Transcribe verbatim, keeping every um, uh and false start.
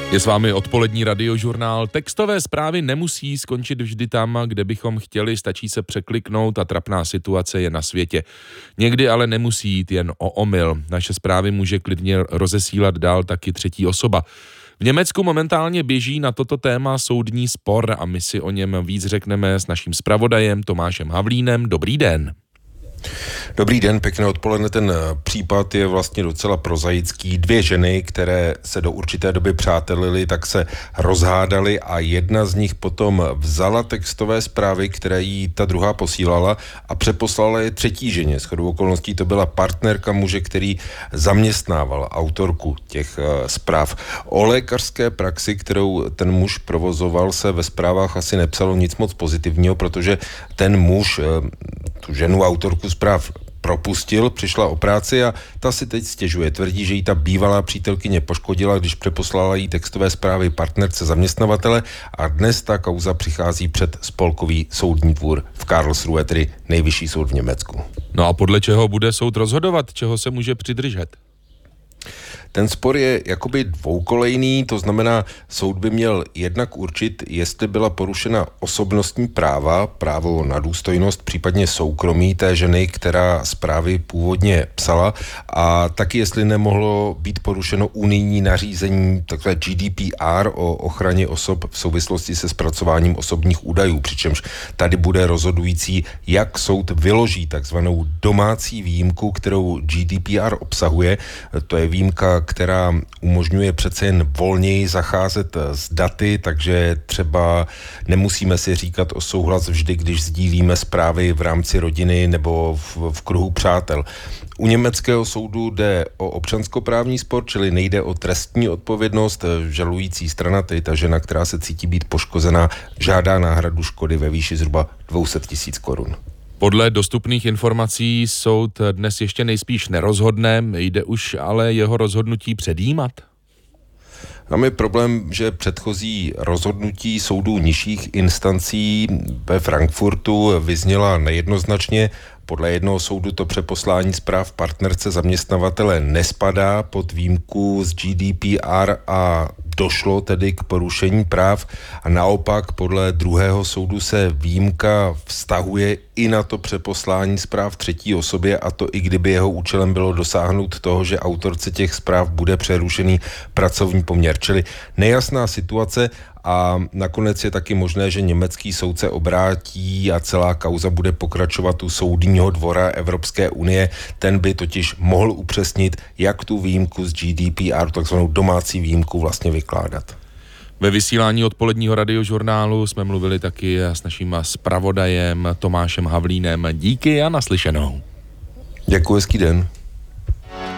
Je s vámi odpolední radiožurnál. Textové zprávy nemusí skončit vždy tam, kde bychom chtěli, stačí se překliknout a trapná situace je na světě. Někdy ale nemusí jít jen o omyl. Naše zprávy může klidně rozesílat dál taky třetí osoba. V Německu momentálně běží na toto téma soudní spor a my si o něm víc řekneme s naším zpravodajem Tomášem Havlínem. Dobrý den. Dobrý den, pěkné odpoledne. Ten případ je vlastně docela prozaický. Dvě ženy, které se do určité doby přátelily, tak se rozhádaly a jedna z nich potom vzala textové zprávy, které jí ta druhá posílala a přeposlala je třetí ženě. Shodou okolností to byla partnerka muže, který zaměstnával autorku těch zpráv. O lékařské praxi, kterou ten muž provozoval, se ve zprávách asi nepsalo nic moc pozitivního, protože ten muž tu ženu autorku zpráv propustil, přišla o práci a ta si teď stěžuje. Tvrdí, že jí ta bývalá přítelkyně poškodila, když přeposlala jí textové zprávy partnerce zaměstnavatele a dnes ta kauza přichází před spolkový soudní dvůr v Karlsruhe, tedy nejvyšší soud v Německu. No a podle čeho bude soud rozhodovat, čeho se může přidržet? Ten spor je jakoby dvoukolejný, to znamená, soud by měl jednak určit, jestli byla porušena osobnostní práva, právo na důstojnost, případně soukromí té ženy, která zprávy původně psala, a taky jestli nemohlo být porušeno unijní nařízení, takové G D P R o ochraně osob v souvislosti se zpracováním osobních údajů, přičemž tady bude rozhodující, jak soud vyloží takzvanou domácí výjimku, kterou G D P R obsahuje. To je výjimka, která umožňuje přece jen volněji zacházet s daty, takže třeba nemusíme si říkat o souhlas vždy, když sdílíme zprávy v rámci rodiny nebo v, v kruhu přátel. U německého soudu jde o občanskoprávní spor, čili nejde o trestní odpovědnost. Žalující strana, tedy ta žena, která se cítí být poškozená, žádá náhradu škody ve výši zhruba dvě stě tisíc korun. Podle dostupných informací soud dnes ještě nejspíš nerozhodne, jde už ale jeho rozhodnutí předjímat? Tam je problém, že předchozí rozhodnutí soudů nižších instancí ve Frankfurtu vyzněla nejednoznačně. Podle jednoho soudu to přeposlání zpráv partnerce zaměstnavatele nespadá pod výjimku z G D P R a došlo tedy k porušení práv, a naopak podle druhého soudu se výjimka vztahuje i na to přeposlání zpráv třetí osobě, a to i kdyby jeho účelem bylo dosáhnout toho, že autorce těch zpráv bude přerušený pracovní poměr. Čili nejasná situace a nakonec je taky možné, že německý soud se obrátí a celá kauza bude pokračovat u soudního dvora Evropské unie. Ten by totiž mohl upřesnit, jak tu výjimku z G D P R, takzvanou domácí výjimku, vlastně vykládat. Ve vysílání odpoledního radiožurnálu jsme mluvili taky s naším zpravodajem Tomášem Havlínem. Díky a naslyšenou. Děkuji, hezký den.